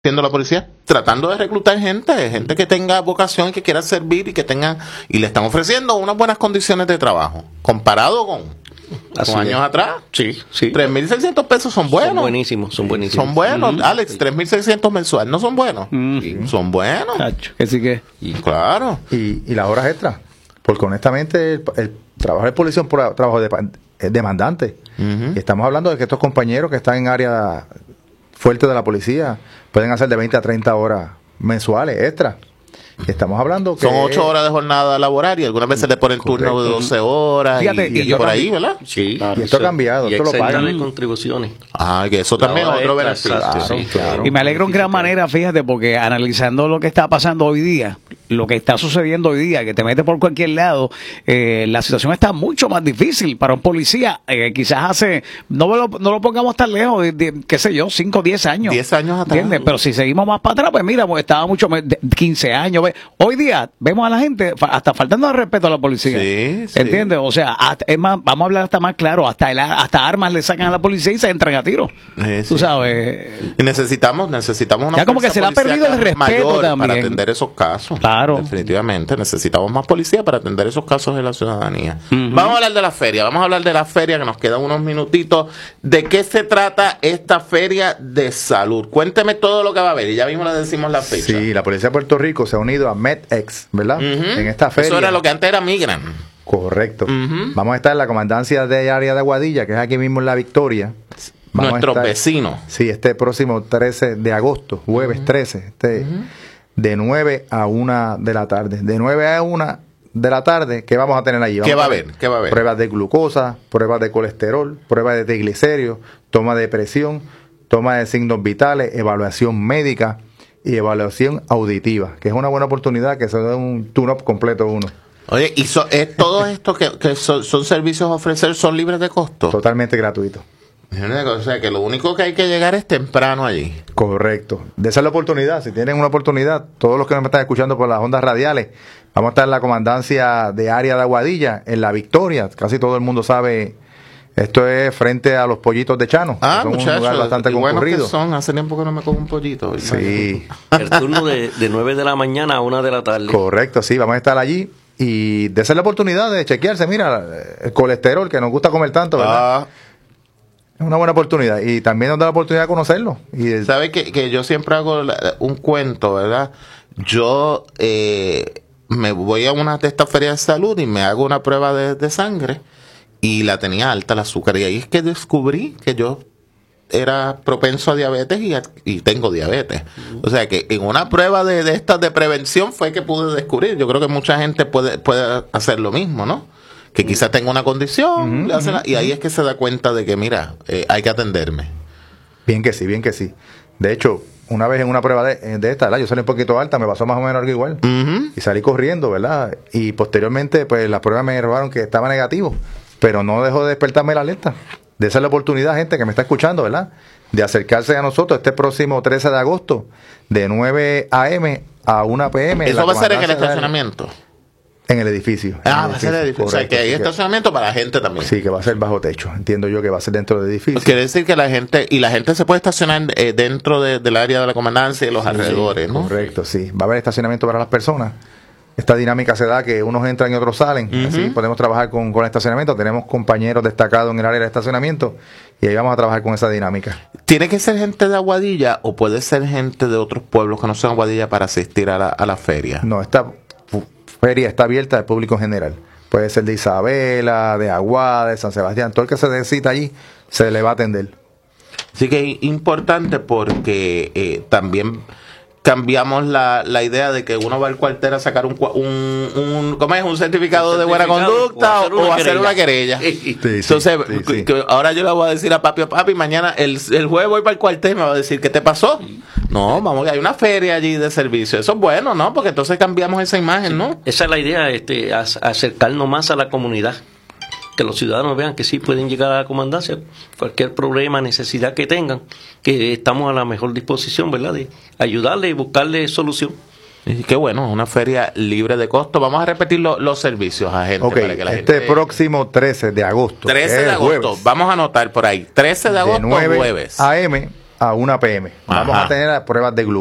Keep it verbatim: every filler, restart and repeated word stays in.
haciendo la policía, tratando de reclutar gente, gente que tenga vocación y que quiera servir y que tenga, y le están ofreciendo unas buenas condiciones de trabajo, comparado con, con años es. atrás. Sí, sí. tres mil seiscientos pesos son buenos. Son buenísimos, son buenísimos. Son buenos, Mm-hmm. Alex, tres mil seiscientos mensual, ¿no son buenos? Mm-hmm. Son buenos. Cacho, que sí que. Y claro. Y, y las horas extras, porque honestamente el, el trabajo de policía es un trabajo de, es demandante. Uh-huh. Y estamos hablando de que estos compañeros que están en área fuerte de la policía pueden hacer de veinte a treinta horas mensuales extra. Y estamos hablando que son ocho horas de jornada laboral y algunas veces le ponen correcto. turno de doce horas. Fíjate, y, y y por ahí, ¿verdad? Sí. Claro, y esto ha cambiado, Y esto lo pagan. de contribuciones. Ah, que eso también es otro beneficio. Claro, sí, claro. Y me alegro en gran manera, fíjate, porque analizando lo que está pasando hoy día, lo que está sucediendo hoy día, que te metes por cualquier lado, eh, la situación está mucho más difícil para un policía. Eh, quizás hace, no lo, no lo pongamos tan lejos, de, de, qué sé yo, cinco o diez años. diez años atrás. ¿Entiendes? Pero si seguimos más para atrás, pues mira, pues estaba mucho más, de quince años. Ve. Hoy día vemos a la gente hasta faltando de respeto a la policía. Sí, sí. ¿Entiendes? O sea, hasta, es más, vamos a hablar hasta más claro, hasta el, hasta armas le sacan a la policía y se entran a tiro. Sí, Tú sí. sabes. Y necesitamos, necesitamos una Ya como que fuerza se le ha perdido policíaca el respeto mayor también. para atender esos casos. Claro. Definitivamente, necesitamos más policía para atender esos casos de la ciudadanía. Uh-huh. Vamos a hablar de la feria, vamos a hablar de la feria, que nos quedan unos minutitos. ¿De qué se trata esta feria de salud? Cuénteme todo lo que va a haber y ya mismo le decimos la fecha. Sí, la policía de Puerto Rico se ha unido a MedEx, ¿verdad? Uh-huh. En esta feria. Eso era lo que antes era Migran. Correcto. Uh-huh. Vamos a estar en la comandancia de área de Aguadilla, que es aquí mismo en La Victoria. Vamos Nuestros a estar, vecinos. Sí, este próximo trece de agosto, jueves uh-huh. trece, este, uh-huh. de nueve a una de la tarde. De nueve a una de la tarde, ¿qué vamos a tener allí? Vamos ¿Qué va a a haber? ¿Qué va a haber? Pruebas de glucosa, pruebas de colesterol, pruebas de triglicéridos, toma de presión, toma de signos vitales, evaluación médica y evaluación auditiva, que es una buena oportunidad que se dé un tune-up completo uno. Oye, ¿y so, es todo esto que, que son, son servicios a ofrecer son libres de costo? Totalmente gratuito. O sea, que lo único que hay que llegar es temprano allí. Correcto. De esa es la oportunidad. Si tienen una oportunidad, todos los que me están escuchando por las ondas radiales, vamos a estar en la comandancia de área de Aguadilla, en La Victoria. Casi todo el mundo sabe, esto es frente a los pollitos de Chano. Ah, son muchachos, un lugar bastante concurrido. Que son. Hace tiempo que no me como un pollito. Sí. El turno de, de nueve de la mañana a una de la tarde. Correcto, sí. Vamos a estar allí. Y de esa es la oportunidad de chequearse. Mira, el colesterol, que nos gusta comer tanto, ¿verdad? Ah. Es una buena oportunidad y también nos da la oportunidad de conocerlo. Y ¿Sabe que, que yo siempre hago la, un cuento, verdad? Yo eh, me voy a una de estas ferias de salud y me hago una prueba de, de sangre y la tenía alta el azúcar. Y ahí es que descubrí que yo era propenso a diabetes y, a, y tengo diabetes. O sea que en una prueba de, de estas de prevención fue que pude descubrir. Yo creo que mucha gente puede, puede hacer lo mismo, ¿no? Que quizás tenga una condición, uh-huh, le hacen la, uh-huh. y ahí es que se da cuenta de que, mira, eh, hay que atenderme. Bien que sí, bien que sí. De hecho, una vez en una prueba de, de esta, ¿verdad? Yo salí un poquito alta, me pasó más o menos algo igual. Uh-huh. Y salí corriendo, ¿verdad? Y posteriormente, pues las pruebas me robaron que estaba negativo, pero no dejó de despertarme la alerta. De esa es la oportunidad, gente que me está escuchando, ¿verdad? De acercarse a nosotros este próximo trece de agosto, de nueve a eme a una pe eme. ¿Eso va a ser en el estacionamiento? En el edificio. Ah, en va a ser el edificio. Correcto, o sea, que hay sí, estacionamiento para la gente también. Sí, que va a ser bajo techo. Entiendo yo que va a ser dentro del edificio. Quiere decir que la gente, y la gente se puede estacionar eh, dentro de, del área de la comandancia y los sí, alrededores, ¿no? Correcto, sí. Va a haber estacionamiento para las personas. Esta dinámica se da que unos entran y otros salen. Uh-huh. Así podemos trabajar con, con estacionamiento. Tenemos compañeros destacados en el área de estacionamiento y ahí vamos a trabajar con esa dinámica. ¿Tiene que ser gente de Aguadilla o puede ser gente de otros pueblos que no sean Aguadilla para asistir a la, a la feria? No, esta feria está abierta al público en general. Puede ser de Isabela, de Aguada, de San Sebastián. Todo el que se necesita allí se le va a atender. Así que es importante porque eh, también cambiamos la, la idea de que uno va al cuartel a sacar un, un, un ¿cómo es? Un certificado, un certificado de buena conducta o, o hacer una querella. Sí, Entonces, sí, sí, sí. Que ahora yo le voy a decir a papi, papi, mañana el, el jueves voy para el cuartel y me va a decir, ¿qué te pasó? No, vamos, hay una feria allí de servicio. Eso es bueno, ¿no? Porque entonces cambiamos esa imagen, ¿no? Sí, esa es la idea, este, acercarnos más a la comunidad. Que los ciudadanos vean que sí pueden llegar a la comandancia, cualquier problema, necesidad que tengan, que estamos a la mejor disposición, ¿verdad? De ayudarle y buscarle solución. Y qué bueno, una feria libre de costo. Vamos a repetir lo, los servicios a gente. Okay, para que la este gente... próximo trece de agosto. trece de agosto, jueves, vamos a anotar por ahí. trece de agosto, de nueve jueves. a eme a una P M. Vamos Ajá. a tener las pruebas de glucosa.